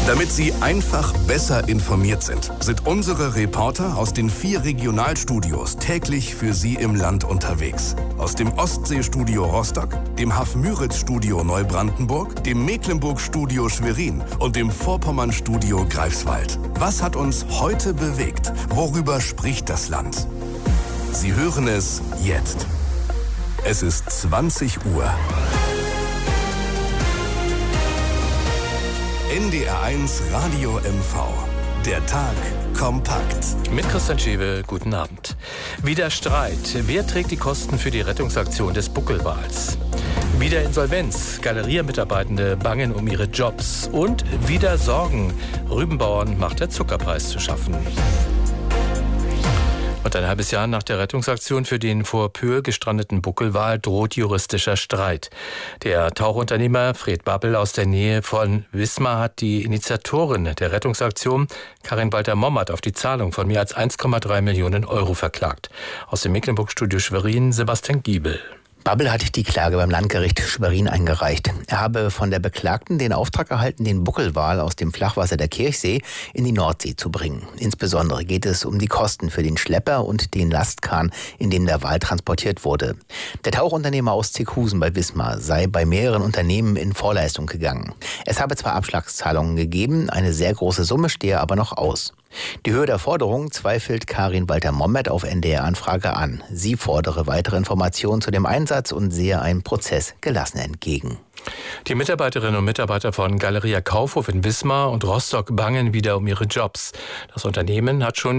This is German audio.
Damit Sie einfach besser informiert sind unsere Reporter aus den 4 Regionalstudios täglich für Sie im Land unterwegs. Aus dem Ostseestudio Rostock, dem Haff-Müritz-Studio Neubrandenburg, dem Mecklenburg-Studio Schwerin und dem Vorpommern-Studio Greifswald. Was hat uns heute bewegt? Worüber spricht das Land? Sie hören es jetzt. Es ist 20 Uhr. NDR1 Radio MV. Der Tag kompakt. Mit Christian Schewe, guten Abend. Wieder Streit. Wer trägt die Kosten für die Rettungsaktion des Buckelwals? Wieder Insolvenz. Galeria-Mitarbeitende bangen um ihre Jobs. Und wieder Sorgen. Rübenbauern macht der Zuckerpreis zu schaffen. Und ein halbes Jahr nach der Rettungsaktion für den vor Pöhl gestrandeten Buckelwal droht juristischer Streit. Der Tauchunternehmer Fred Babbel aus der Nähe von Wismar hat die Initiatorin der Rettungsaktion, Karin Walter-Mommert, auf die Zahlung von mehr als 1,3 Millionen Euro verklagt. Aus dem Mecklenburg-Studio Schwerin, Sebastian Giebel. Babbel hat die Klage beim Landgericht Schwerin eingereicht. Er habe von der Beklagten den Auftrag erhalten, den Buckelwal aus dem Flachwasser der Kirchsee in die Nordsee zu bringen. Insbesondere geht es um die Kosten für den Schlepper und den Lastkahn, in dem der Wal transportiert wurde. Der Tauchunternehmer aus Zickhusen bei Wismar sei bei mehreren Unternehmen in Vorleistung gegangen. Es habe 2 Abschlagszahlungen gegeben, eine sehr große Summe stehe aber noch aus. Die Höhe der Forderung zweifelt Karin Walter-Mommert auf NDR-Anfrage an. Sie fordere weitere Informationen zu dem Einsatz und sehe einem Prozess gelassen entgegen. Die Mitarbeiterinnen und Mitarbeiter von Galeria Kaufhof in Wismar und Rostock bangen wieder um ihre Jobs. Das Unternehmen hat schon